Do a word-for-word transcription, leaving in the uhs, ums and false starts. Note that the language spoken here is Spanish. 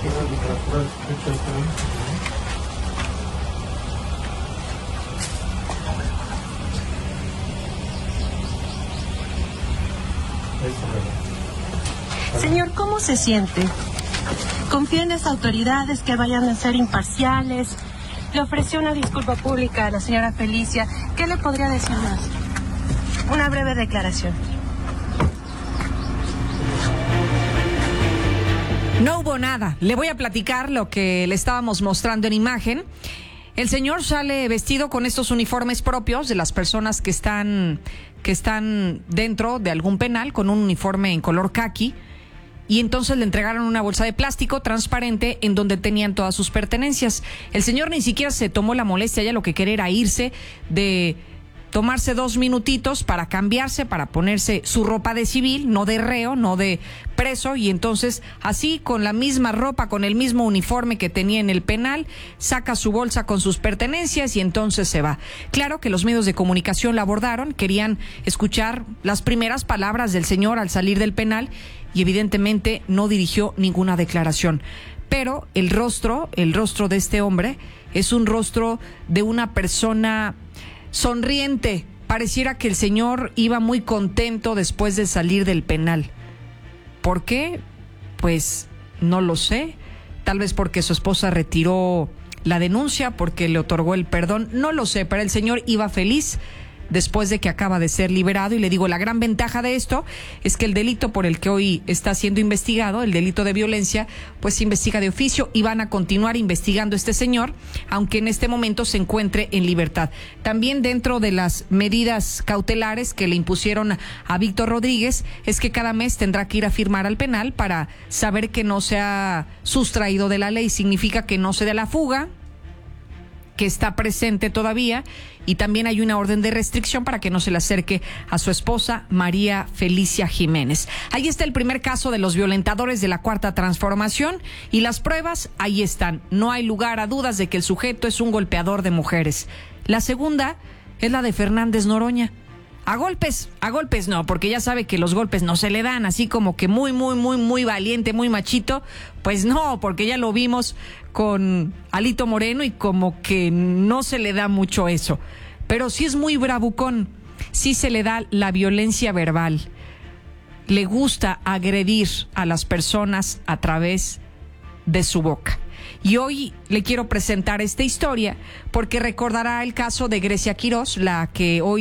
Señor, ¿cómo se siente? ¿Confía en las autoridades que vayan a ser imparciales? Le ofreció una disculpa pública a la señora Felicia. ¿Qué le podría decir más? Una breve declaración. No hubo nada. Le voy a platicar lo que le estábamos mostrando en imagen. El señor sale vestido con estos uniformes propios de las personas que están, que están dentro de algún penal, con un uniforme en color caqui. Y entonces le entregaron una bolsa de plástico transparente en donde tenían todas sus pertenencias. El señor ni siquiera se tomó la molestia, ya lo que quería era irse, de tomarse dos minutitos para cambiarse, para ponerse su ropa de civil, no de reo, no de preso, y entonces así con la misma ropa, con el mismo uniforme que tenía en el penal, saca su bolsa con sus pertenencias y entonces se va. Claro que los medios de comunicación la abordaron, querían escuchar las primeras palabras del señor al salir del penal y evidentemente no dirigió ninguna declaración. Pero el rostro, el rostro de este hombre es un rostro de una persona sonriente. Pareciera que el señor iba muy contento después de salir del penal. ¿Por qué? Pues no lo sé. Tal vez porque su esposa retiró la denuncia, porque le otorgó el perdón. No lo sé, pero el señor iba feliz después de que acaba de ser liberado. Y le digo, la gran ventaja de esto es que el delito por el que hoy está siendo investigado, el delito de violencia, pues se investiga de oficio y van a continuar investigando a este señor, aunque en este momento se encuentre en libertad. También dentro de las medidas cautelares que le impusieron a Víctor Rodríguez es que cada mes tendrá que ir a firmar al penal para saber que no se ha sustraído de la ley. Significa que no se dé la fuga, que está presente todavía, y también hay una orden de restricción para que no se le acerque a su esposa María Felicia Jiménez. Ahí está el primer caso de los violentadores de la Cuarta Transformación y las pruebas ahí están. No hay lugar a dudas de que el sujeto es un golpeador de mujeres. La segunda es la de Fernández Noroña. A golpes, a golpes no, porque ya sabe que los golpes no se le dan, así como que muy, muy, muy, muy valiente, muy machito, pues no, porque ya lo vimos con Alito Moreno y como que no se le da mucho eso. Pero sí es muy bravucón, sí se le da la violencia verbal. Le gusta agredir a las personas a través de su boca. Y hoy le quiero presentar esta historia porque recordará el caso de Grecia Quirós, la que hoy